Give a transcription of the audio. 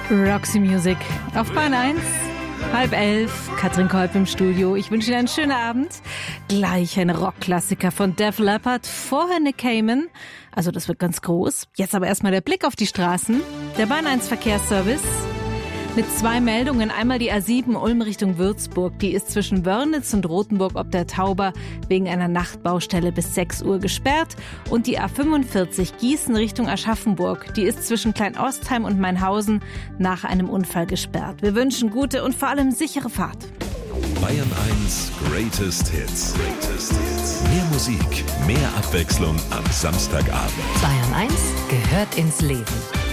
Roxy Music auf Bahn 1, 10:30, Katrin Kolb im Studio. Ich wünsche Ihnen einen schönen Abend. Gleich ein Rockklassiker von Def Leppard, vorher Nick Cayman. Also das wird ganz groß. Jetzt aber erstmal der Blick auf die Straßen. Der Bahn 1 Verkehrsservice mit 2 Meldungen. Einmal die A7 Ulm Richtung Würzburg. Die ist zwischen Wörnitz und Rothenburg ob der Tauber wegen einer Nachtbaustelle bis 6 Uhr gesperrt. Und die A45 Gießen Richtung Aschaffenburg. Die ist zwischen Kleinostheim und Mainhausen nach einem Unfall gesperrt. Wir wünschen gute und vor allem sichere Fahrt. Bayern 1 Greatest Hits. Mehr Musik, mehr Abwechslung am Samstagabend. Bayern 1 gehört ins Leben.